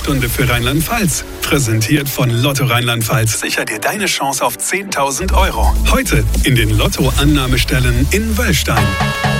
Sprechstunde für Rheinland-Pfalz. Präsentiert von Lotto Rheinland-Pfalz. Sicher dir deine Chance auf 10.000 €. Heute in den Lotto-Annahmestellen in Wöllstein.